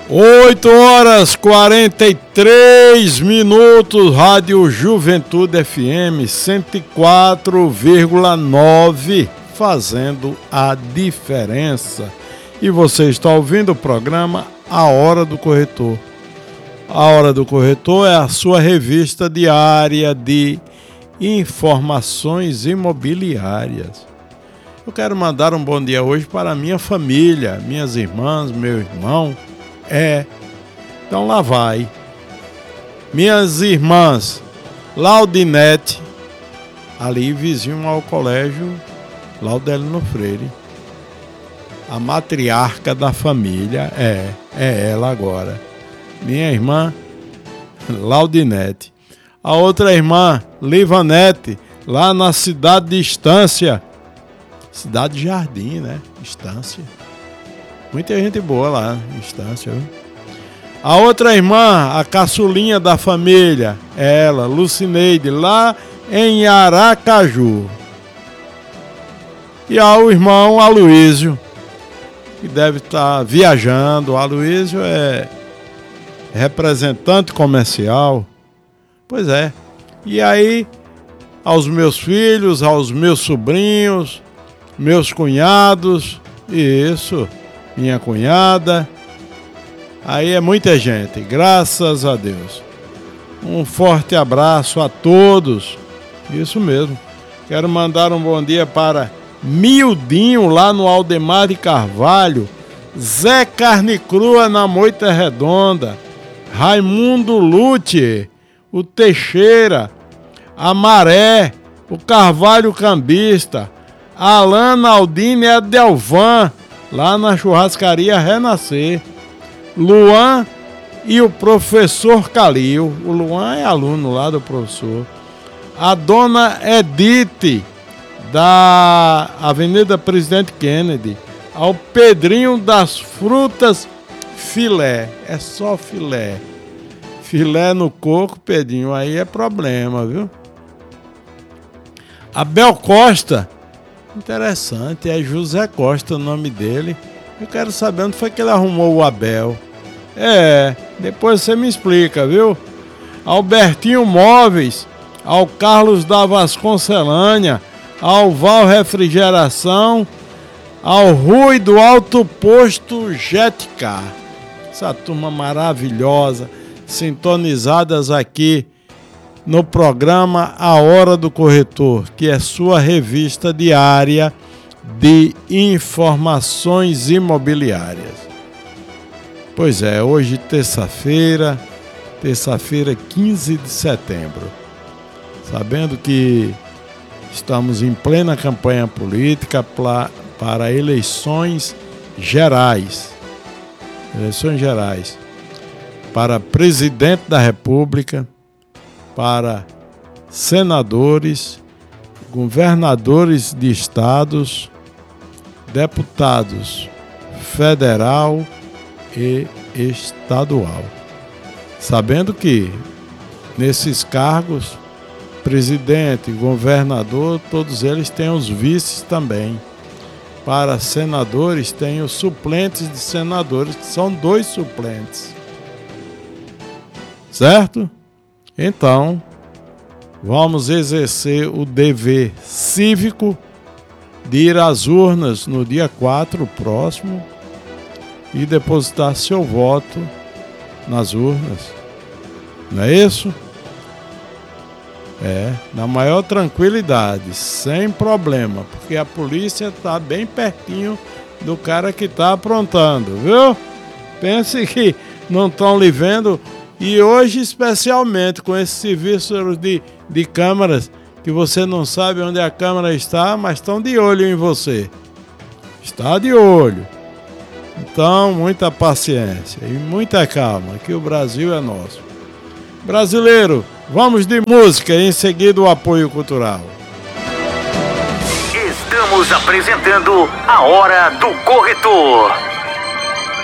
8h43, Rádio Juventude FM 104,9, fazendo a diferença. E você está ouvindo o programa A Hora do Corretor. A Hora do Corretor é a sua revista diária de informações imobiliárias. Eu quero mandar um bom dia hoje para a minha família, minhas irmãs, meu irmão. Então lá vai. Minhas irmãs, Laudinete, ali vizinho ao colégio Laudelino Freire. A matriarca da família é ela agora. Minha irmã, Laudinete. A outra irmã, Livanete, lá na cidade de Estância. Cidade de Jardim, né? Estância. Muita gente boa lá, Estância, viu? A outra irmã, a caçulinha da família, ela, Lucineide, lá em Aracaju. E ao irmão Aloísio, que deve estar viajando. O Aloísio é representante comercial. Pois é. E aí, aos meus filhos, aos meus sobrinhos, meus cunhados, isso, minha cunhada. Aí é muita gente, graças a Deus. Um forte abraço a todos. Isso mesmo. Quero mandar um bom dia para Mildinho, lá no Aldemar de Carvalho, Zé Carne Crua, na Moita Redonda, Raimundo Lute, o Teixeira, a Maré, o Carvalho Cambista, a Alana Aldine e a Delvan, lá na churrascaria Renascer, Luan e o professor Calil. O Luan é aluno lá do professor. A dona Edith, da Avenida Presidente Kennedy, ao Pedrinho das Frutas Filé. É só filé. Filé no coco, Pedrinho, aí é problema, viu? Abel Costa, interessante, é José Costa o nome dele. Eu quero saber onde foi que ele arrumou o Abel. Depois você me explica, viu? Albertinho Móveis, ao Carlos da Vasconcelânea, ao Val Refrigeração, ao Rui do Alto Posto Jetcar. Essa turma maravilhosa, sintonizadas aqui no programa A Hora do Corretor, que é sua revista diária de informações imobiliárias. Pois é, hoje terça-feira, 15 de setembro. Sabendo que estamos em plena campanha política para eleições gerais. Para presidente da República, para senadores, governadores de estados, deputados federal e estadual. Sabendo que nesses cargos, presidente, governador, todos eles têm os vices também. Para senadores, tem os suplentes de senadores, que são 2 suplentes. Certo? Então, vamos exercer o dever cívico de ir às urnas no dia 4 próximo e depositar seu voto nas urnas. Não é isso? Na maior tranquilidade, sem problema, porque a polícia está bem pertinho do cara que está aprontando, viu? Pense que não estão lhe vendo. E hoje, especialmente, com esses serviços de câmeras, que você não sabe onde a câmera está, mas estão de olho em você. Está de olho. Então, muita paciência e muita calma, que o Brasil é nosso. Brasileiro, vamos de música e em seguida o apoio cultural. Estamos apresentando A Hora do Corretor.